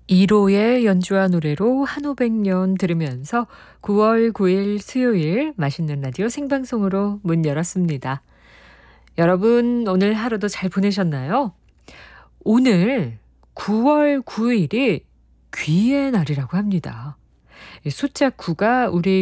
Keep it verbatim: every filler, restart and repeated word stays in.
이로의 연주한 노래로 한 오백 년 들으면서 구월 구일 수요일 맛있는 라디오 생방송으로 문 열었습니다. 여러분 오늘 하루도 잘 보내셨나요? 오늘 구월 구일이 귀의 날이라고 합니다. 숫자 구가 우리